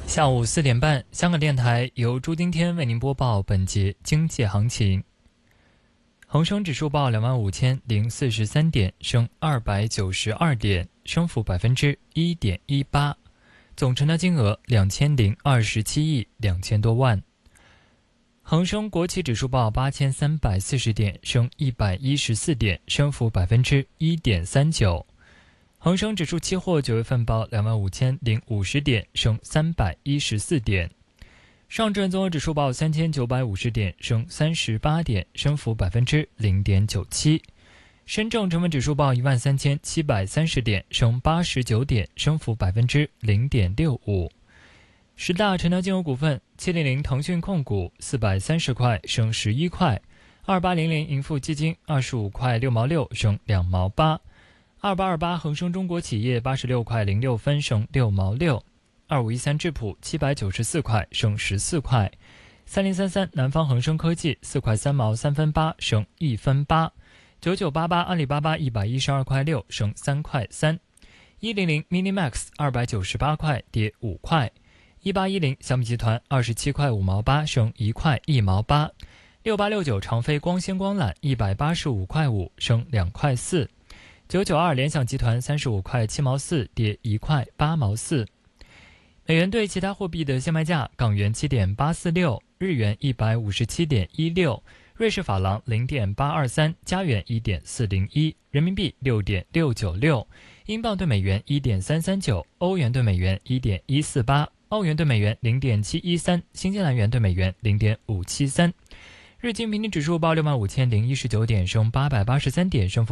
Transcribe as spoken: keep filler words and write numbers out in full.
下午四点半，香港电台由朱丁天为您播报本节经济行情。恒生指数报两万五千零四十三点，升二百九十二点，升幅百分之一点一八，总成交金额两千零二十七亿两千多万。恒生国企指数报八千三百四十点，升一百一十四点，升幅百分之一点三九。恒生指数期货九月份报两万五千零五十点，升三百一十四点。上证综合指数报三千九百五十点，升三十八点，升幅百分之零点九七。深证成分指数报一万三千七百三十点，升八十九点，升幅百分之零点六五。十大成交金额股份：七零零腾讯控股四百三十块，升十一块；二八零零盈富基金二十五块六毛六，升两毛八；二八二八恒生中国企业八十六块零六分，升六毛六。二五一三智普七百九十四块，升十四块。三零三三南方恒生科技四块三毛三分八，升一分八。九九八八阿里巴巴一百一十二块六，升三块三。一零零 Minimax 二百九十八块，跌五块。一八一零小米集团二十七块五毛八，升一块一毛八。六八六九长飞光纤光缆一百八十五块五，升两块四。九九二联想集团三十五块七毛四，跌一块八毛四。美元对其他货币的现卖价：港元七点八四六，日元一百五十七点一六，瑞士法郎零点八二三，加元一点四零一，人民币六点六九六，英镑对美元一点三三九，欧元对美元一点一四八，澳元对美元零点七一三，新西兰元对美元零点五七三。日经平均指数报六万五千零一十九点，升八百八十三点，升幅